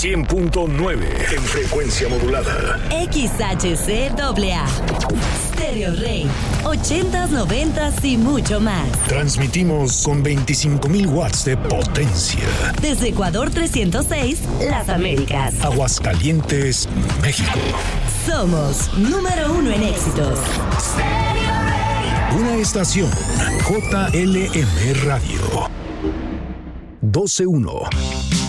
100.9 en frecuencia modulada. XHCAA. Stereo Rey. 80s, 90s y mucho más. Transmitimos con 25,000 watts de potencia. Desde Ecuador 306, Las Américas. Aguascalientes, México. Somos número 1 en éxitos. Una estación JLM Radio. 12-1.